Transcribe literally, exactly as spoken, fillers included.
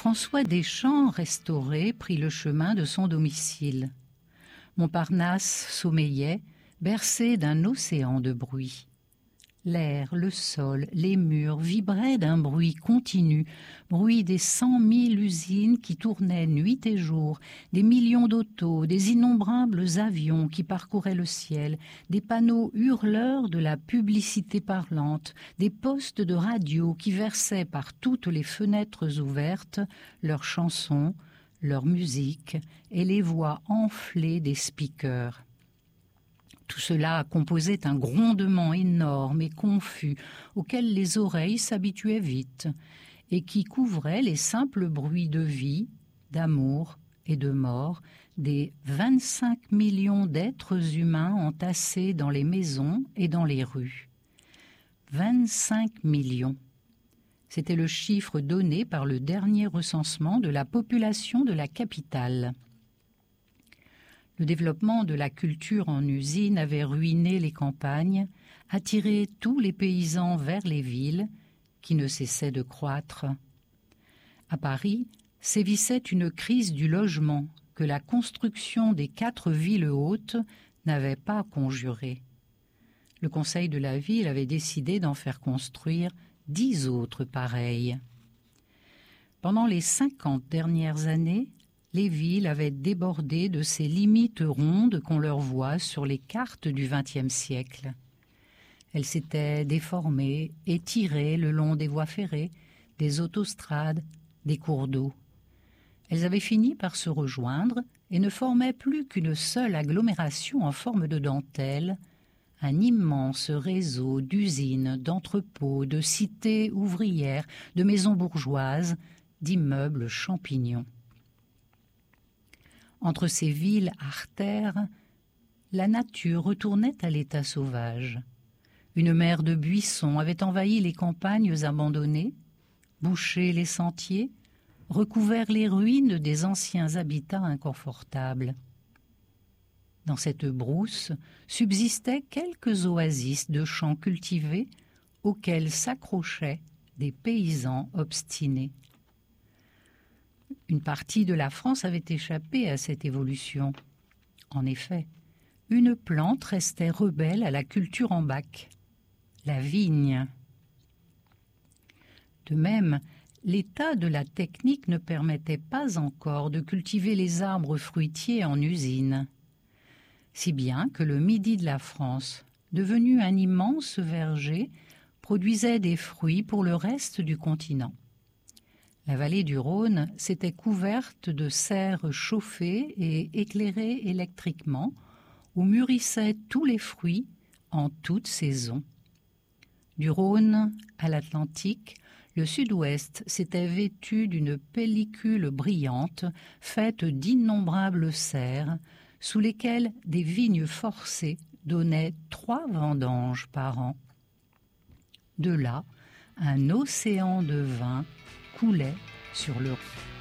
François Deschamps, restauré, prit le chemin de son domicile. Montparnasse sommeillait, bercé d'un océan de bruit. L'air, le sol, les murs vibraient d'un bruit continu, bruit des cent mille usines qui tournaient nuit et jour, des millions d'autos, des innombrables avions qui parcouraient le ciel, des panneaux hurleurs de la publicité parlante, des postes de radio qui versaient par toutes les fenêtres ouvertes leurs chansons, leur musique et les voix enflées des speakers. Tout cela composait un grondement énorme et confus auquel les oreilles s'habituaient vite et qui couvrait les simples bruits de vie, d'amour et de mort des vingt-cinq millions d'êtres humains entassés dans les maisons et dans les rues. vingt-cinq millions. C'était le chiffre donné par le dernier recensement de la population de la capitale. Le développement de la culture en usine avait ruiné les campagnes, attiré tous les paysans vers les villes, qui ne cessaient de croître. À Paris, sévissait une crise du logement que la construction des quatre villes hautes n'avait pas conjurée. Le conseil de la ville avait décidé d'en faire construire dix autres pareilles. Pendant les cinquante dernières années, les villes avaient débordé de ces limites rondes qu'on leur voit sur les cartes du vingtième siècle. Elles s'étaient déformées, étirées le long des voies ferrées, des autostrades, des cours d'eau. Elles avaient fini par se rejoindre et ne formaient plus qu'une seule agglomération en forme de dentelle, un immense réseau d'usines, d'entrepôts, de cités ouvrières, de maisons bourgeoises, d'immeubles champignons. Entre ces villes artères, la nature retournait à l'état sauvage. Une mer de buissons avait envahi les campagnes abandonnées, bouché les sentiers, recouvert les ruines des anciens habitats inconfortables. Dans cette brousse subsistaient quelques oasis de champs cultivés auxquels s'accrochaient des paysans obstinés. Une partie de la France avait échappé à cette évolution. En effet, une plante restait rebelle à la culture en bac, la vigne. De même, l'état de la technique ne permettait pas encore de cultiver les arbres fruitiers en usine, si bien que le midi de la France, devenu un immense verger, produisait des fruits pour le reste du continent. La vallée du Rhône s'était couverte de serres chauffées et éclairées électriquement, où mûrissaient tous les fruits en toute saison. Du Rhône à l'Atlantique, le sud-ouest s'était vêtu d'une pellicule brillante faite d'innombrables serres, sous lesquelles des vignes forcées donnaient trois vendanges par an. De là, un océan de vin coulait sur le Rhône.